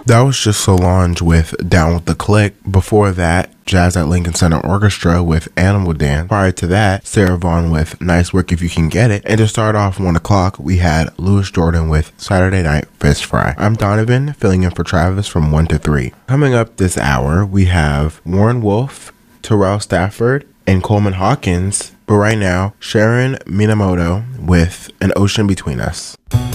That was just Solange with Down with the Click. Before that, Jazz at Lincoln Center Orchestra with Animal Dance. Prior to that, Sarah Vaughan with Nice Work If You Can Get It. And to start off 1 o'clock, we had Louis Jordan with Saturday Night Fish Fry. I'm Donovan, filling in for Travis from 1 to 3. Coming up this hour, we have Warren Wolf, Terrell Stafford, and Coleman Hawkins. But right now, Sharon Minamoto with An Ocean Between Us.